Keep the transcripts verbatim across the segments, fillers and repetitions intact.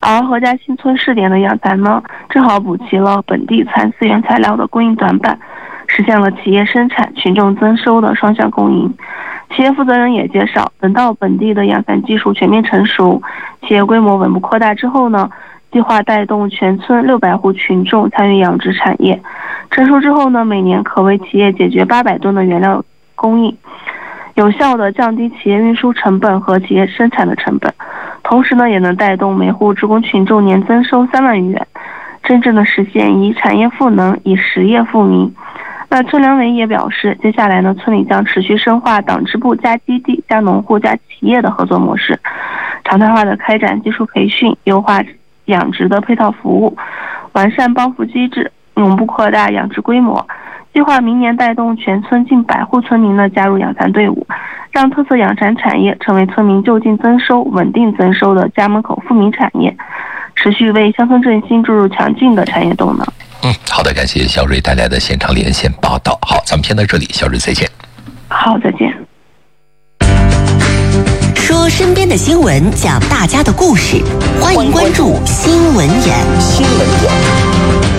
而何家新村试点的养蚕呢，正好补齐了本地蚕丝原材料的供应短板，实现了企业生产、群众增收的双向共赢。企业负责人也介绍，等到本地的养蚕技术全面成熟，企业规模稳步扩大之后呢，计划带动全村六百户群众参与养殖产业。成熟之后呢，每年可为企业解决八百吨的原料供应，有效的降低企业运输成本和企业生产的成本，同时呢，也能带动每户职工群众年增收三万余元，真正的实现以产业赋能，以实业富民。那村良委也表示，接下来呢，村里将持续深化党支部加基地加农户加企业的合作模式，常态化的开展技术培训，优化养殖的配套服务，完善帮扶机制，稳步扩大养殖规模。计划明年带动全村近百户村民的加入养蚕队伍，让特色养蚕产业成为村民就近增收、稳定增收的家门口富民产业，持续为乡村振兴注入强劲的产业动能。 嗯，好的，感谢小瑞带来的现场连线报道。好，咱们先到这里，小瑞再见。 好，再见。 说身边的新闻，讲大家的故事，欢迎关注新闻眼。新闻眼。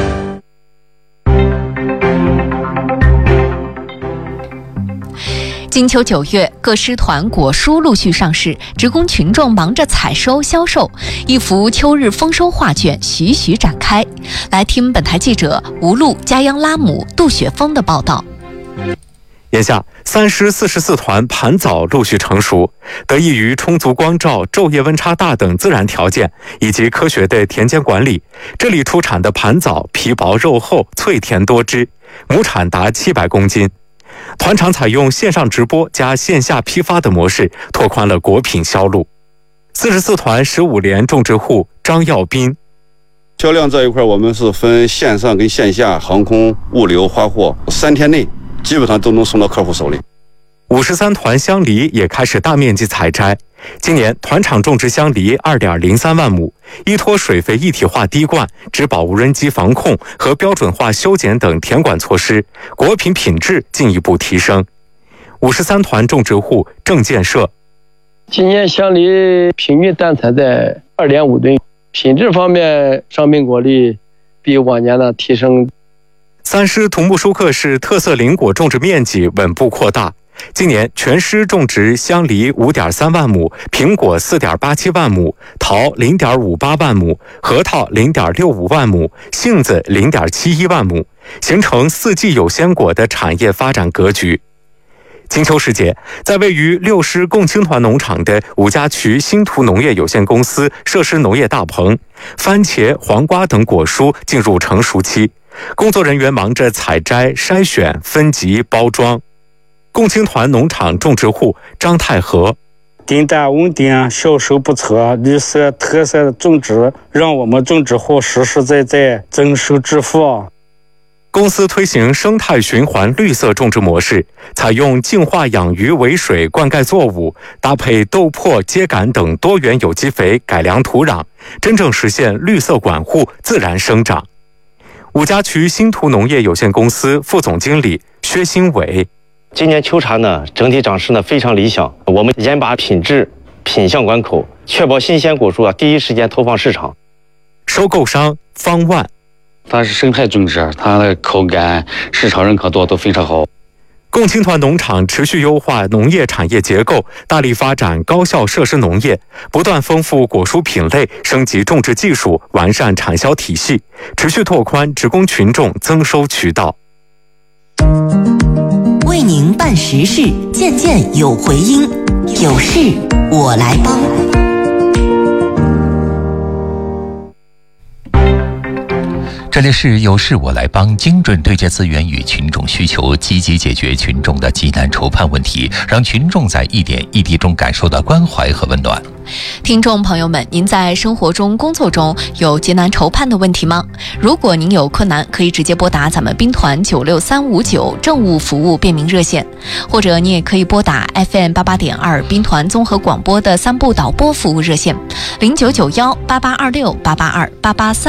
金秋九月，各师团果蔬陆续上市，职工群众忙着采收销售，一幅秋日丰收画卷徐徐展开。来听本台记者吴璐、加央拉姆、杜雪峰的报道。 眼下，三师四十四团盘藻陆续成熟，得益于充足光照、昼夜温差大等自然条件，以及科学的田间管理，这里出产的盘藻皮薄肉厚、脆甜多汁，亩产达七百公斤。团场采用线上直播加线下批发的模式，拓宽了果品销路。四十四团十五连种植户张耀斌， 销量这一块，我们是分线上跟线下、航空、物流、花货，三天内基本上都能送到客户手里。 五十三团香梨也开始大面积采摘。今年团场种植香梨二点零三万亩，依托水肥一体化滴灌、植保无人机防控和标准化修剪等田管措施，果品品质进一步提升。五十三团种植户郑建设， 今年香梨平均单采在二点五吨，品质方面商品果粒比往年的提升。 三师土木舒克市特色林果种植面积稳步扩大。今年全师种植香梨 五点三万亩，苹果 四点八七万亩，桃 零点五八万亩，核桃 零点六五万亩，杏子 零点七一万亩，形成四季有鲜果的产业发展格局。金秋时节，在位于六师共青团农场的五家渠新图农业有限公司设施农业大棚，番茄、黄瓜等果蔬进入成熟期，工作人员忙着采摘、筛选、分级、包装。共青团农场种植户张太和， 订单稳定，销售不错，绿色特色的种植让我们种植户实实在在增收致富。 公司推行生态循环绿色种植模式，采用净化养鱼为水灌溉作物，搭配豆粕、秸秆等多元有机肥改良土壤，真正实现绿色管护、自然生长。五家渠新图农业有限公司副总经理薛新伟， 今年秋茶呢，整体长势呢非常理想。我们严把品质、品相关口，确保新鲜果蔬啊第一时间投放市场。 收购商方万， 它是生态种植，它的口感、市场认可度都非常好。 共青团农场持续优化农业产业结构，大力发展高效设施农业，不断丰富果蔬品类，升级种植技术，完善产销体系，持续拓宽职工群众增收渠道。 为您办实事，件件有回音，有事我来帮。 这里是有事我来帮，精准对接资源与群众需求，积极解决群众的急难愁盼问题，让群众在一点一滴中感受到关怀和温暖。 听众朋友们，您在生活中、工作中有急难愁盼的问题吗？如果您有困难，可以直接拨打咱们兵团九六三五九政务服务便民热线，或者你也可以拨打 F M 八八点二兵团综合广播的三部导播服务热线零九九幺八八二六八八二八八三。